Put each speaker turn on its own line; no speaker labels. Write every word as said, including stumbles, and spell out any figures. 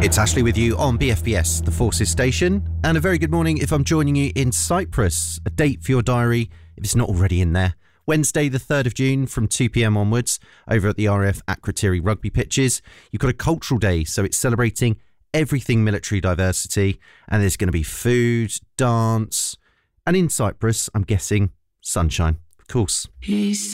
It's Ashley with you on B F B S, the Forces Station, and a very good morning if I'm joining you in Cyprus. A date for your diary, if it's not already in there. Wednesday the third of June from two p.m. onwards over at the R A F Akrotiri rugby pitches. You've got a cultural day, so it's celebrating everything military diversity, and there's going to be food, dance, and in Cyprus, I'm guessing, sunshine, of course.